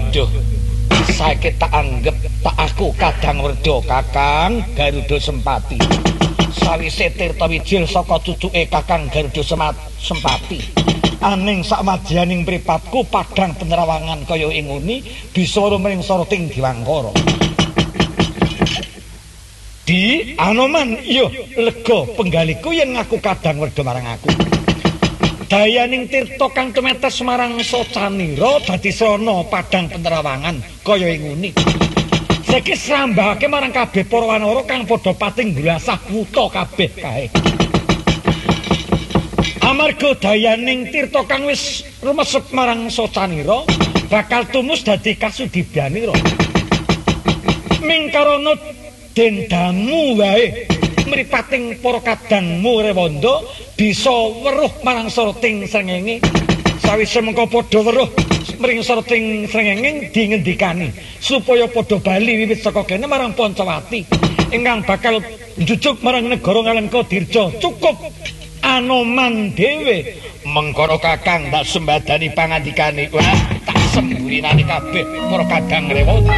Waduh, saiki tak anggap tak aku Kadang Werda Kakang Garuda Sempati. Sawise Tirta Wijil saka cucuke Kakang Garuda Sempati. Aning sakmadyaning mripatku padhang penerawangan kaya inguni bisa rumring soroting Diwangkara. Di Anoman iya lega penggaliku yen ngaku Kadang Werda marang aku. Dayaning tirta kang tumetes marang Socanira dadi srana padhang penerawangan kaya inguni. Saiki srambake marang kabeh para wanara kang padha pating nglasah wuta kabeh kae. Amarga dayaning tirta kang wis rumesep marang Socanira bakal tumus dadi kasudibyanira. Mingkarana dendamu wae mripating para kadangmu Rewanda bisa weruh marang soroting srengenge. Sawise mengko padha weruh mring soroting srengenge dingendikani supaya padha bali wiwit saka kene marang Pancawati ingkang bakal njujuk marang negara Ngalengka Dirja. Cukup Anoman dhewe mengkono Kakang tak sembadani pangandikane. Wah, tak semburinane kabeh para kadang Rewanda.